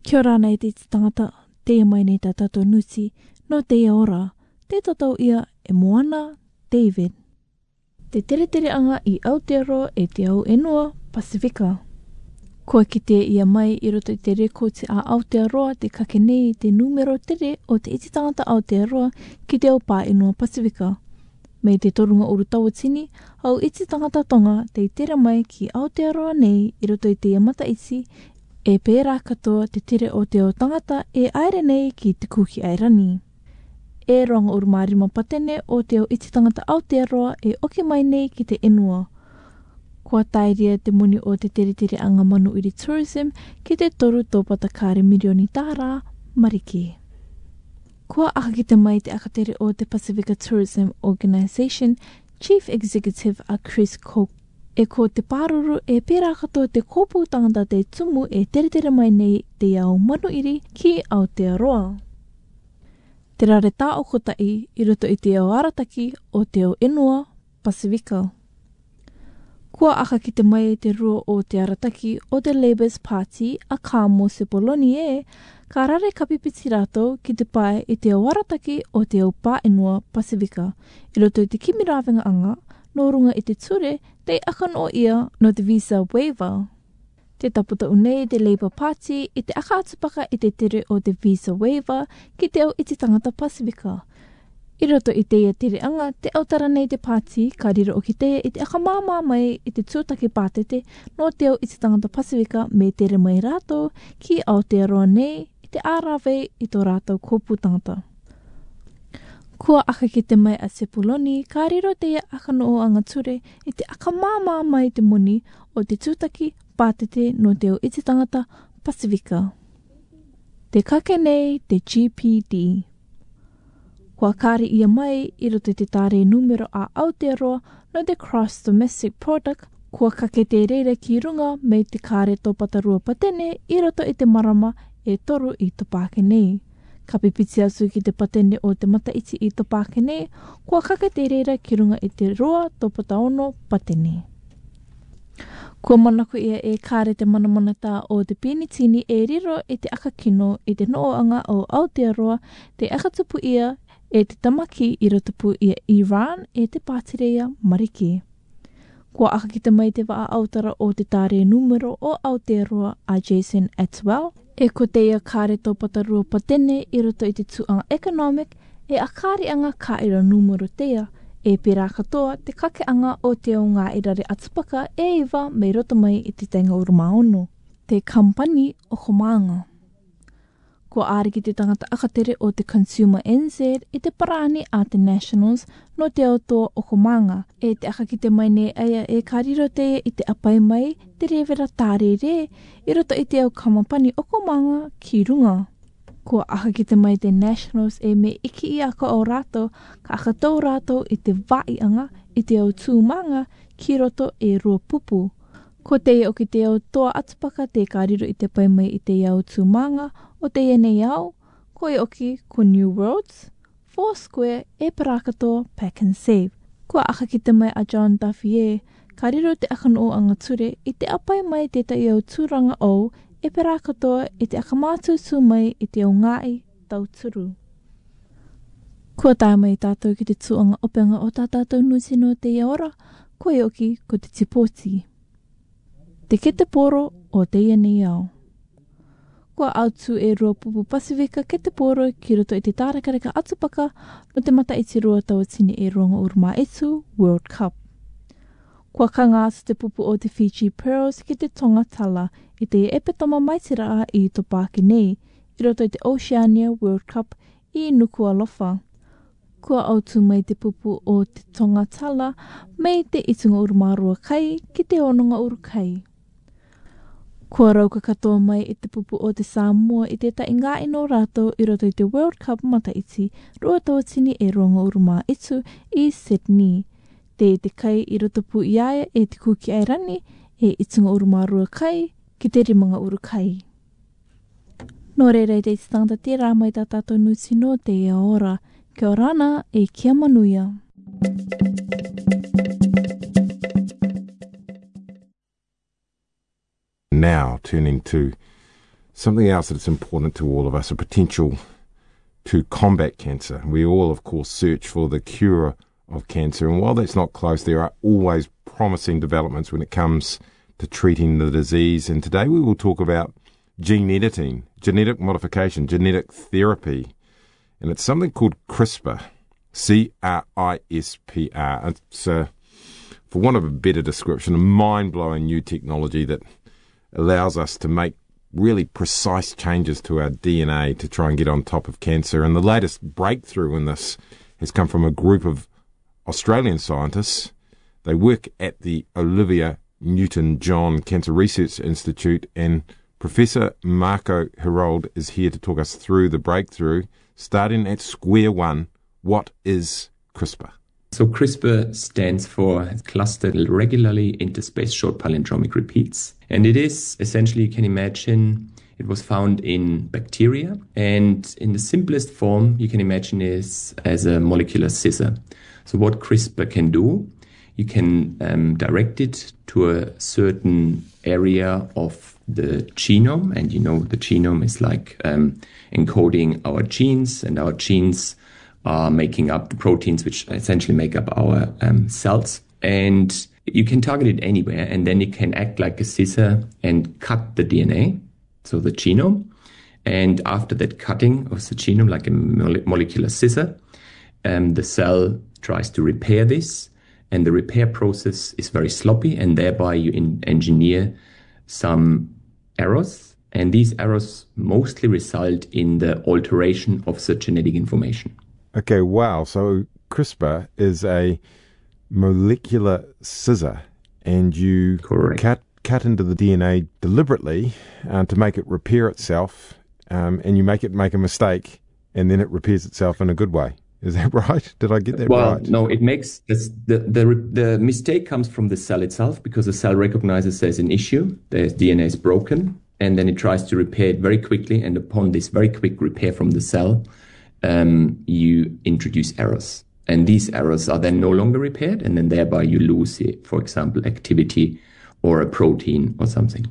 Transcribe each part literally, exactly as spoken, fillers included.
Kia ora nei te tangata, te mai nei tā tātou nusi, no te ia ora, te tatau ia e Moana David. Te tere tere anga i Aotearoa e te au enua Pasifika. Kua ki te ia mai i roto i te rekoti a Aotearoa te kake nei te numero tere o te iti tangata Aotearoa ki te au pā enua Pasifika. Mei te torunga uru tawatini, au iti tangata tonga te tere mai ki Aotearoa nei i roto i te iamata iti e pērā katoa te tere o te o tangata e aere nei ki te kuki airani. E ronga uru marima patene o te o iti tangata Aotearoa e oke mai nei ki te enua. Kua tairia te muni o te tere tere anga manu iri tourism ki te toru tōpata kāre milioni tāra mariki. Kua aka ki te mai te akatere o te Pacifica Tourism Organisation Chief Executive a Chris Cook. E ko te pāruru e pērā katoa te kōpū tangata te tumu e tere tere mai nei te ao manu iri ki Aotearoa. Te rare tā o kotai i roto i te ao arataki o te ao enua Pasifika. Kua aka ki te mai te rua o te arataki o te Labour's Party a Kāmo Sepoloni e, ka rare kapipiti rātou ki te pai i te ao arataki o te ao pā enua Pasifika. I roto i te kimirawenga anga, no runga i te ture, te akano ia no te visa waiver. Te taputa unei te Labour Party i te aka atupaka i te tere o te visa waiver ki te au iti tangata Pasifika. I roto i te ia tere anga, te autara nei te party ka riro o ki te i te aka māmā mai i te tūtake pātete no te au iti tangata Pasifika me tere mai rātou ki Aotearoa nei i te ārawe i tō rātou kōpū tangata. Kua aka ki te mai a Sepuloni, ka riro te ia aka no o anga ture i te aka māmā mai te muni o te tūtaki pātete no te o iti tangata Pasifika. Te kake nei te G P D. Kua kāri ia mai i roto te tāre numero a Aotearoa no te Gross Domestic Product, kua kake te reira ki runga me te kāre tōpata rua patene i roto i te marama e toru i topake nei. Ka pipiti asu ki te patene o te mataiti i topake nei, kua kake te reira ki runga i te rua tōpata ono patene. Kua manako ia e kāre te manamana tā o te pinitini e riro i te aka kino i te nooanga o Aotearoa, te aka tupu ia e te tamaki i rotupu ia Iran e te pātireia mariki. Kua aka ki te mai te waa autara o te tāre numero o Aotearoa a Jason Atwell, e ko te ia kāre tōpata rua patene i roto i te tuanga economic e a kāri anga ka ira numero teia, e pērā katoa te kake anga o te o ngā irare atupaka e iwa me roto mai i te tenga urumaono, te kampani o Komanga. Kua āre ki te tangata akatere o te Consumer N Z i te parani a te Nationals no te autoa o Komanga, e te aka ki te mai nei aia e kariro te i te apai mai te rewera tāre re i roto i te au kamapani o Komanga ki runga. Kua aka ki te mai te Nationals e me iki i aka o rātou, ka aka tau rātou i te waianga i te au tūmanga ki roto e rua pupu. Ko te o ki te au toa atupaka te kariro i te pai mai i te au tūmanga o te nei au, ko e oki ko New Worlds, Foursquare e parakatoa Pack and Save. Kua aka ki te mai a John Duffy e, kariro te aka no anga ture i te apai mai te tai au tūranga au e pera katoa i te akamātūtū mai i te o ngāi tau turu. Kua tā mai tātou ki te tuanga openga o tā tātou nusi no te iaora, ko e oki ko te tipoti. Te kete poro o te ia nei au. Kua autu e rua pupu Pasifika ke te poro ki roto i te tārakareka atupaka no te mata iti rua tawatini e ronga uruma etu World Cup. Kua kanga atu te pupu o te Fiji Pearls ki te tonga tala i te epetoma maitira i topake nei i roto i te Oceania World Cup i Nuku'alofa. Kua autu mai te pupu o te tonga tala mei te itunga urumarua kai ki te ononga uru kai. Kua rauka katoa mai i te pupu o te Samoa i te tai ngā ino rātou i roto i te World Cup mataiti rua tawatini e ronga uruma itu i Sydney. Te te kai i roto pu i aia e te kuki airani e itunga urumarua kai ki te rimanga uru kai. Nō reira i te tangata te rā mai tā tātou nuti no te ia ora. Kia orana e kia manuia. Now turning to something else that's important to all of us, a potential to combat cancer. We all, of course, search for the cure of cancer, and while that's not close, there are always promising developments when it comes to treating the disease. And today we will talk about gene editing, genetic modification, genetic therapy, and it's something called CRISPR, C R I S P R. It's, uh, for want of a better description, a mind-blowing new technology that allows us to make really precise changes to our D N A to try and get on top of cancer. And the latest breakthrough in this has come from a group of Australian scientists. They work at the Olivia Newton-John Cancer Research Institute, and Professor Marco Herold is here to talk us through the breakthrough. Starting at square one, what is CRISPR? So CRISPR stands for Clustered Regularly Interspaced Short Palindromic Repeats. And it is, essentially, you can imagine, it was found in bacteria. And in the simplest form, you can imagine is as a molecular scissor. So what CRISPR can do, you can um, direct it to a certain area of the genome. And you know, the genome is like um, encoding our genes, and our genes are making up the proteins which essentially make up our um, cells. And you can target it anywhere, and then it can act like a scissor and cut the D N A, so the genome. And after that cutting of the genome, like a mole- molecular scissor, um, the cell tries to repair this, and the repair process is very sloppy, and thereby you in- engineer some errors. And these errors mostly result in the alteration of the genetic information. Okay, wow. So CRISPR is a molecular scissor, and you Correct. cut cut into the D N A deliberately uh, to make it repair itself, um, and you make it make a mistake, and then it repairs itself in a good way. Is that right? Did I get that well, right? Well, no, it makes this, the, the the mistake comes from the cell itself, because the cell recognizes there's an issue, the D N A is broken, and then it tries to repair it very quickly, and upon this very quick repair from the cell, um, you introduce errors. And these errors are then no longer repaired, and then thereby you lose, for example, activity or a protein or something.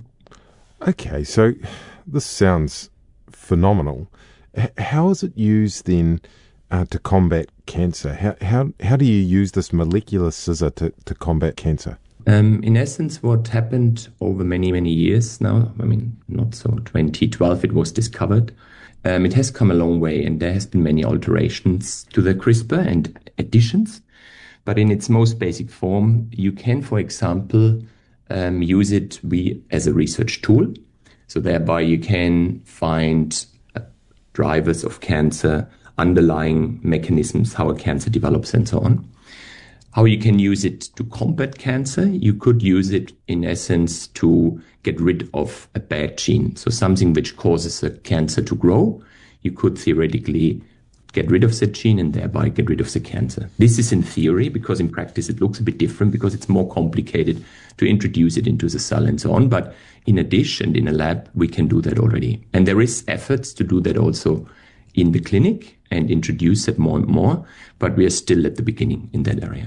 Okay, so this sounds phenomenal. H- how is it used then uh, to combat cancer? How, how how do you use this molecular scissor to, to combat cancer? Um, in essence, what happened over many, many years now, I mean, not so twenty twelve it was discovered. Um, it has come a long way, and there has been many alterations to the CRISPR and additions. But in its most basic form, you can, for example, um, use it we, as a research tool. So thereby you can find uh, drivers of cancer, underlying mechanisms, how a cancer develops, and so on. How you can use it to combat cancer, you could use it in essence to get rid of a bad gene. So something which causes a cancer to grow, you could theoretically get rid of that gene and thereby get rid of the cancer. This is in theory, because in practice it looks a bit different, because it's more complicated to introduce it into the cell and so on. But in addition, in a lab, we can do that already. And there is efforts to do that also in the clinic and introduce it more and more, but we are still at the beginning in that area.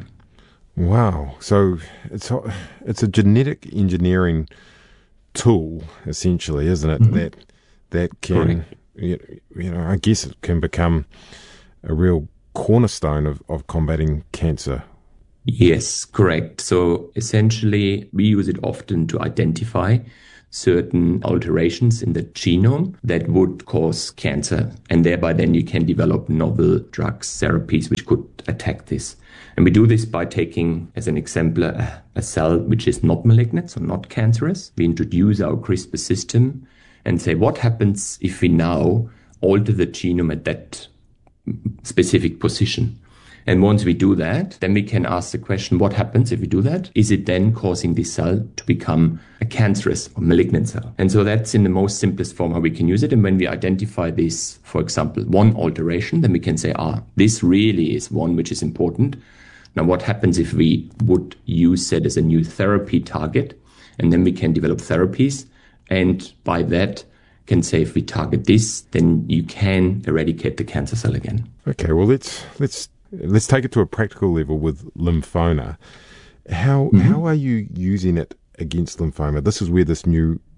Wow. So it's a, it's a genetic engineering tool, essentially, isn't it? Mm-hmm. That that can, you, you know, I guess it can become a real cornerstone of, of combating cancer. Yes, correct. So essentially, we use it often to identify certain alterations in the genome that would cause cancer. And thereby then you can develop novel drugs, therapies, which could attack this. And we do this by taking, as an example, a, a cell which is not malignant, so not cancerous. We introduce our CRISPR system and say, what happens if we now alter the genome at that specific position? And once we do that, then we can ask the question, what happens if we do that? Is it then causing this cell to become a cancerous or malignant cell? And so that's in the most simplest form how we can use it. And when we identify this, for example, one alteration, then we can say, ah, this really is one which is important. Now, what happens if we would use that as a new therapy target? And then we can develop therapies. And by that, can say if we target this, then you can eradicate the cancer cell again. Okay, well, let's let's let's take it to a practical level with lymphoma. How mm-hmm. how are you using it against lymphoma? This is where this new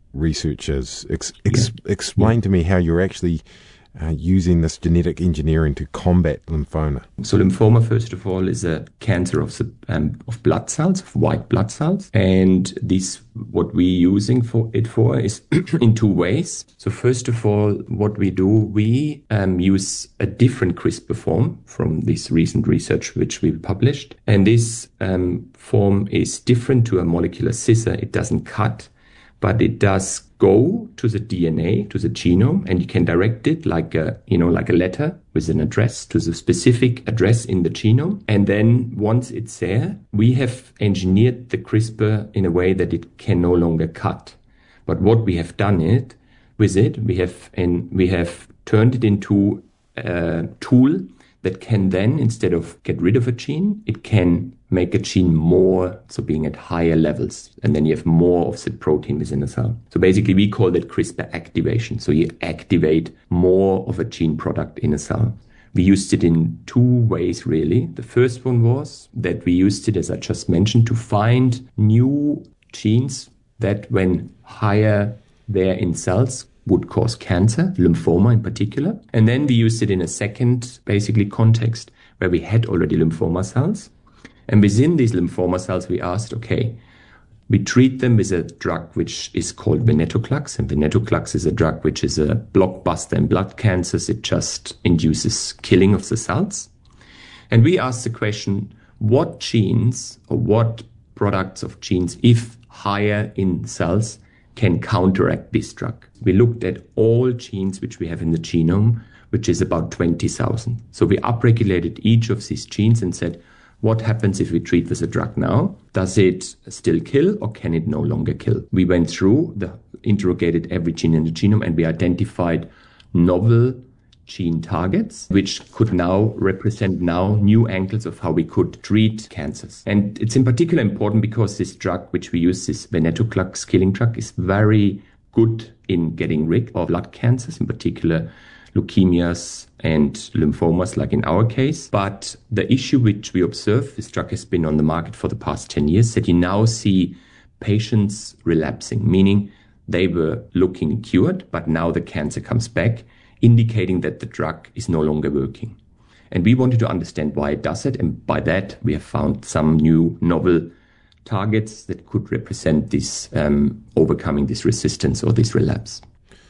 research is. Ex- ex- Yeah. Explain Yeah. to me how you're actually uh, using this genetic engineering to combat lymphoma. So lymphoma, first of all, is a cancer of the, um, of blood cells, of white blood cells. And this, what we're using for it for is in two ways. So first of all, what we do, we um, use a different CRISPR form from this recent research which we published. And this um, form is different to a molecular scissor. It doesn't cut, but it does go to the D N A, to the genome, and you can direct it like a, you know, like a letter with an address to the specific address in the genome. And then once it's there, we have engineered the CRISPR in a way that it can no longer cut. But what we have done it with it, we have, and we have turned it into a tool that can then, instead of get rid of a gene, it can make a gene more, so being at higher levels. And then you have more of the protein within a cell. So basically we call that CRISPR activation. So you activate more of a gene product in a cell. We used it in two ways, really. The first one was that we used it, as I just mentioned, to find new genes that when higher there in cells would cause cancer, lymphoma in particular. And then we used it in a second, basically, context where we had already lymphoma cells. And within these lymphoma cells, we asked, okay, we treat them with a drug which is called venetoclax. And venetoclax is a drug which is a blockbuster in blood cancers. It just induces killing of the cells. And we asked the question, what genes or what products of genes, if higher in cells, can counteract this drug? We looked at all genes which we have in the genome, which is about twenty thousand. So we upregulated each of these genes and said, what happens if we treat with a drug now? Does it still kill or can it no longer kill? We went through, the, interrogated every gene in the genome, and we identified novel gene targets, which could now represent now new angles of how we could treat cancers. And it's in particular important because this drug, which we use, this venetoclax killing drug, is very good in getting rid of blood cancers, in particular leukemias and lymphomas, like in our case. But the issue which we observe, this drug has been on the market for the past ten years, that you now see patients relapsing, meaning they were looking cured, but now the cancer comes back, indicating that the drug is no longer working. And we wanted to understand why it does it. And by that, we have found some new novel targets that could represent this, um, overcoming this resistance or this relapse.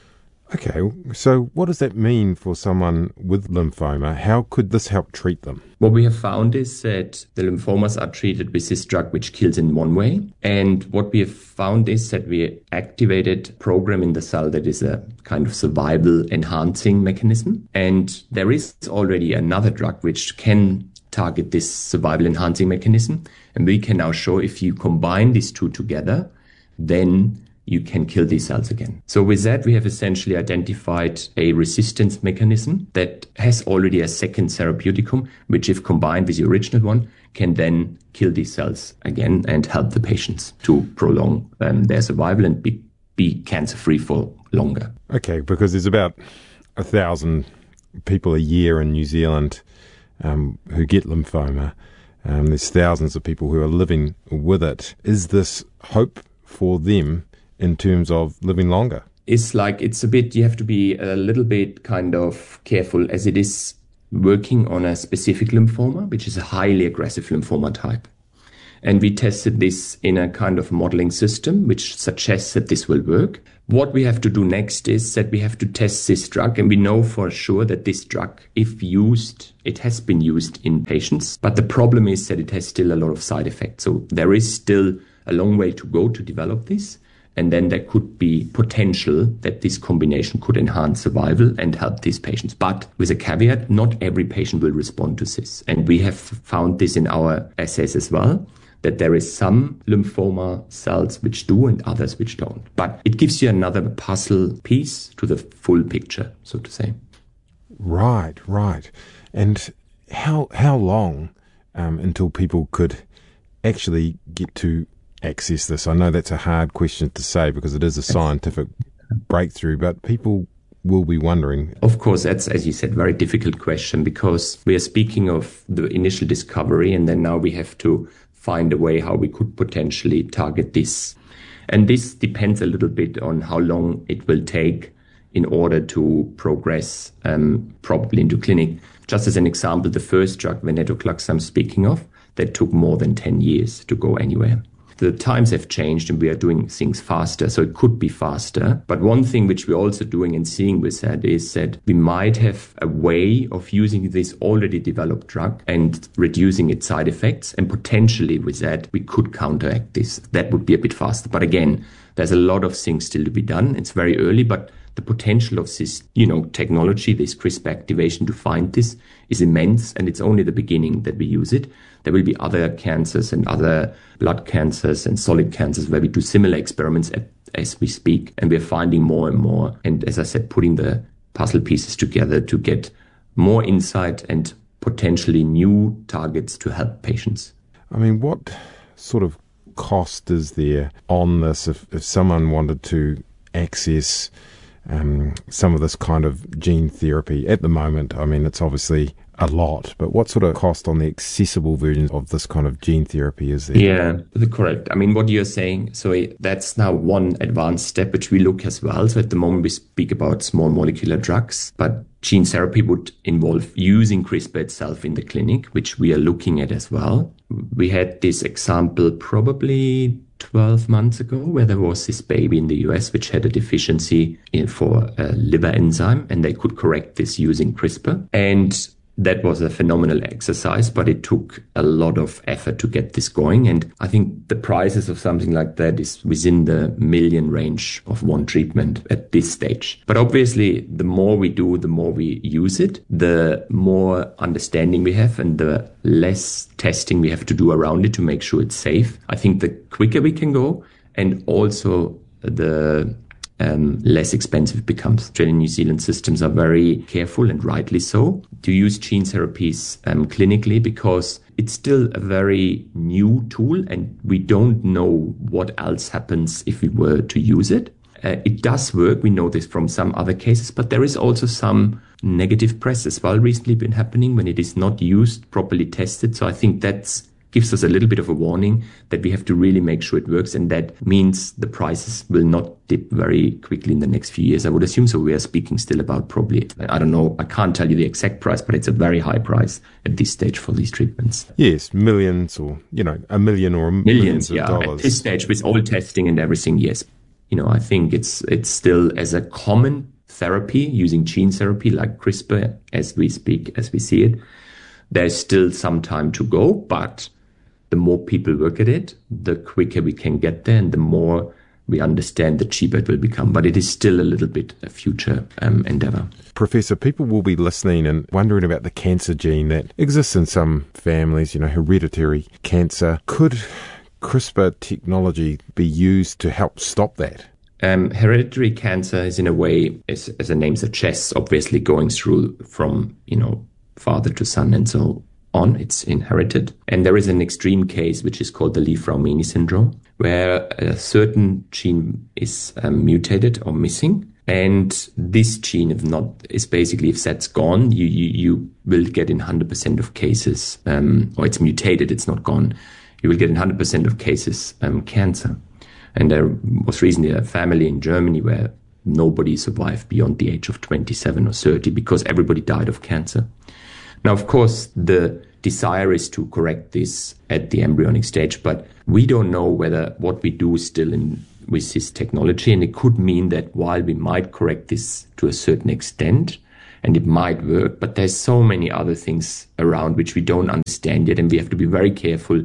Okay, so what does that mean for someone with lymphoma? How could this help treat them? What we have found is that the lymphomas are treated with this drug which kills in one way. And what we have found is that we activated a program in the cell that is a kind of survival enhancing mechanism. And there is already another drug which can target this survival enhancing mechanism. And we can now show if you combine these two together, then you can kill these cells again. So with that, we have essentially identified a resistance mechanism that has already a second therapeuticum, which if combined with the original one, can then kill these cells again and help the patients to prolong um, their survival and be, be cancer-free for longer. Okay, because there's about a thousand people a year in New Zealand um, who get lymphoma. Um, there's thousands of people who are living with it. Is this hope for them in terms of living longer? It's like, it's a bit, you have to be a little bit kind of careful, as it is working on a specific lymphoma, which is a highly aggressive lymphoma type. And we tested this in a kind of modeling system, which suggests that this will work. What we have to do next is that we have to test this drug, and we know for sure that this drug, if used, it has been used in patients. But the problem is that it has still a lot of side effects. So there is still a long way to go to develop this. And then there could be potential that this combination could enhance survival and help these patients. But with a caveat, not every patient will respond to this. And we have found this in our assays as well, that there is some lymphoma cells which do and others which don't. But it gives you another puzzle piece to the full picture, so to say. Right, right. And how how long um, until people could actually get to access this? I know that's a hard question to say because it is a scientific breakthrough, but people will be wondering. Of course, that's, as you said, very difficult question, because we are speaking of the initial discovery, and then now we have to find a way how we could potentially target this. And this depends a little bit on how long it will take in order to progress um, probably into clinic. Just as an example, the first drug, venetoclax, I'm speaking of, that took more than ten years to go anywhere. The times have changed and we are doing things faster, so it could be faster. But one thing which we're also doing and seeing with that is that we might have a way of using this already developed drug and reducing its side effects, and potentially with that we could counteract this. That would be a bit faster. But again, there's a lot of things still to be done. It's very early, but the potential of this, you know, technology, this CRISPR activation to find this is immense, and it's only the beginning that we use it. There will be other cancers and other blood cancers and solid cancers where we do similar experiments at, as we speak, and we're finding more and more. And as I said, putting the puzzle pieces together to get more insight and potentially new targets to help patients. I mean, what sort of cost is there on this if, if someone wanted to access um, some of this kind of gene therapy? At the moment, I mean, it's obviously a lot, but what sort of cost on the accessible version of this kind of gene therapy is there? Yeah, correct. I mean, what you're saying, so that's now one advanced step which we look as well. So at the moment we speak about small molecular drugs, but gene therapy would involve using CRISPR itself in the clinic, which we are looking at as well. We had this example probably twelve months ago where there was this baby in the U S which had a deficiency in, for a liver enzyme, and they could correct this using CRISPR. And that was a phenomenal exercise, but it took a lot of effort to get this going. And I think the prices of something like that is within the million range of one treatment at this stage. But obviously, the more we do, the more we use it, the more understanding we have and the less testing we have to do around it to make sure it's safe. I think the quicker we can go, and also the Um, less expensive it becomes. Australian and New Zealand systems are very careful, and rightly so, to use gene therapies um, clinically, because it's still a very new tool and we don't know what else happens if we were to use it. Uh, it does work. We know this from some other cases, but there is also some negative press as well recently been happening when it is not used, properly tested. So I think that's gives us a little bit of a warning that we have to really make sure it works, and that means the prices will not dip very quickly in the next few years, I would assume. So we are speaking still about probably, I don't know, I can't tell you the exact price, but it's a very high price at this stage for these treatments. Yes, millions or, you know, a million or millions, millions of yeah, dollars. At this stage with all testing and everything, yes. You know, I think it's it's still as a common therapy using gene therapy like CRISPR as we speak, as we see it, there's still some time to go, but the more people work at it, the quicker we can get there, and the more we understand, the cheaper it will become. But it is still a little bit a future um, endeavor. Professor, people will be listening and wondering about the cancer gene that exists in some families, you know, hereditary cancer. Could CRISPR technology be used to help stop that? Um, hereditary cancer is in a way, as, as the name suggests, obviously going through from, you know, father to son and so on. It's inherited. And there is an extreme case which is called the Li-Fraumeni syndrome, where a certain gene is um, mutated or missing. And this gene, if not, is basically, if that's gone, you, you, you will get in one hundred percent of cases, um, or it's mutated, it's not gone, you will get in one hundred percent of cases um, cancer. And there was recently a family in Germany where nobody survived beyond the age of twenty-seven or thirty because everybody died of cancer. Now, of course, the desire is to correct this at the embryonic stage, but we don't know whether what we do is still in with this technology, and it could mean that while we might correct this to a certain extent, and it might work, but there's so many other things around which we don't understand yet, and we have to be very careful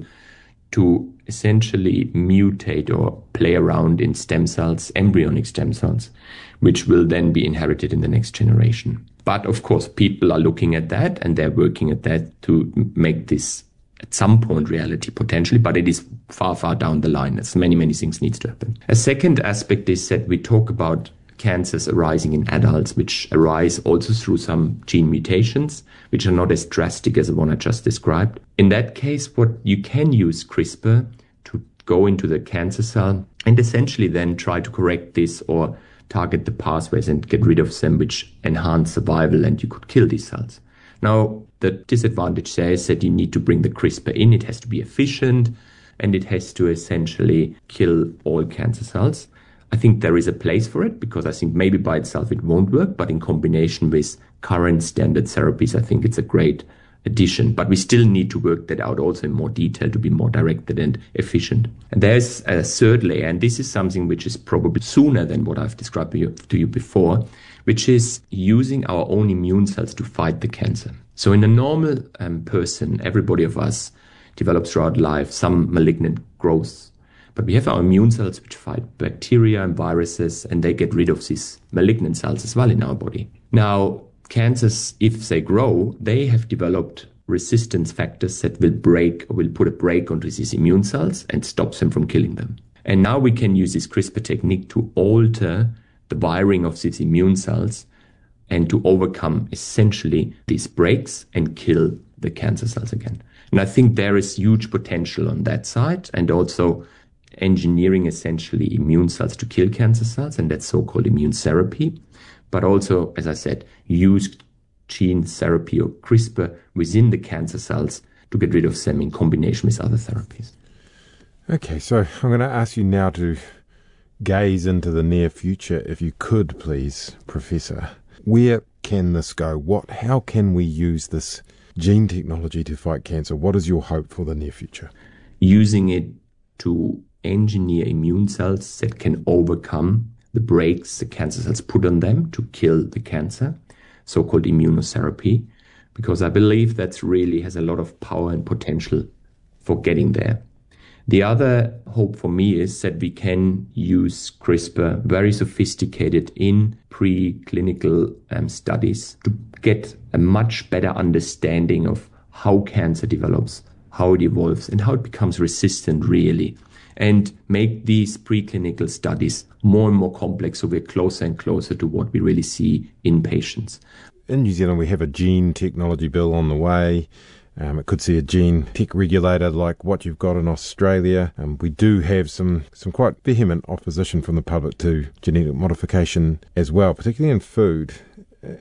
to essentially mutate or play around in stem cells, embryonic stem cells, which will then be inherited in the next generation. But of course, people are looking at that and they're working at that to make this at some point reality potentially, but it is far, far down the line. There's many, many things needs to happen. A second aspect is that we talk about cancers arising in adults, which arise also through some gene mutations, which are not as drastic as the one I just described. In that case, what you can use CRISPR to go into the cancer cell and essentially then try to correct this or target the pathways and get rid of them, which enhance survival, and you could kill these cells. Now, the disadvantage there is that you need to bring the CRISPR in. It has to be efficient. and it has to essentially kill all cancer cells. I think there is a place for it, because I think maybe by itself it won't work, but in combination with current standard therapies, I think it's a great addition. But we still need to work that out also in more detail to be more directed and efficient. And there's a third layer, and this is something which is probably sooner than what I've described to you, to you before, which is using our own immune cells to fight the cancer. So in a normal um, person, everybody of us develops throughout life some malignant growth. But we have our immune cells which fight bacteria and viruses, and they get rid of these malignant cells as well in our body. Now, cancers, if they grow, they have developed resistance factors that will break, will put a brake onto these immune cells and stops them from killing them. And now we can use this CRISPR technique to alter the wiring of these immune cells and to overcome essentially these breaks and kill the cancer cells again. And I think there is huge potential on that side, and also engineering essentially immune cells to kill cancer cells, and that's so-called immune therapy. But also, as I said, use gene therapy or CRISPR within the cancer cells to get rid of them in combination with other therapies. Okay, so I'm going to ask you now to gaze into the near future, if you could, please, Professor. Where can this go? What? How can we use this gene technology to fight cancer? What is your hope for the near future? Using it to engineer immune cells that can overcome the brakes the cancer cells put on them to kill the cancer, so-called immunotherapy, because I believe that really has a lot of power and potential for getting there. The other hope for me is that we can use CRISPR very sophisticated in preclinical um, studies to get a much better understanding of how cancer develops, how it evolves, and how it becomes resistant really, and make these preclinical studies more and more complex so we're closer and closer to what we really see in patients. In New Zealand, we have a gene technology bill on the way. Um, it could see a gene tech regulator like what you've got in Australia. Um, we do have some, some quite vehement opposition from the public to genetic modification as well, particularly in food. Uh,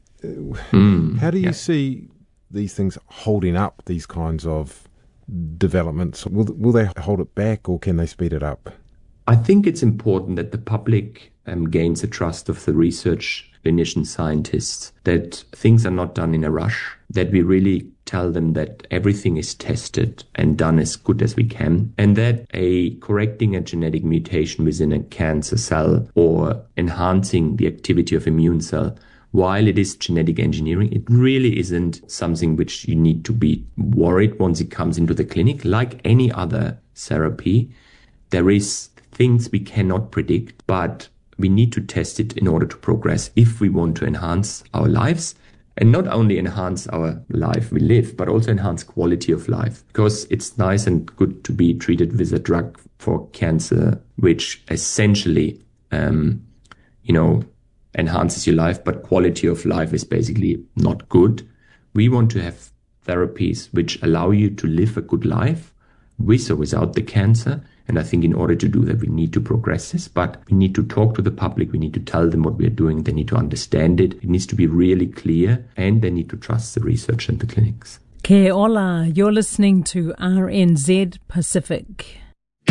mm, how do you yeah. see these things holding up, these kinds of developments? Will, will they hold it back, or can they speed it up? I think it's important that the public um, gains the trust of the research clinician scientists, that things are not done in a rush, that we really tell them that everything is tested and done as good as we can, and that a correcting a genetic mutation within a cancer cell or enhancing the activity of immune cell, while it is genetic engineering, it really isn't something which you need to be worried once it comes into the clinic. Like any other therapy, there is things we cannot predict, but we need to test it in order to progress if we want to enhance our lives, and not only enhance our life we live, but also enhance quality of life. Because it's nice and good to be treated with a drug for cancer, which essentially, um, you know, enhances your life, but quality of life is basically not good. We want to have therapies which allow you to live a good life with or without the cancer. And I think in order to do that, we need to progress this, but we need to talk to the public. We need to tell them what we are doing. They need to understand it. It needs to be really clear, and they need to trust the research and the clinics. Ke ola, you're listening to R N Z Pacific.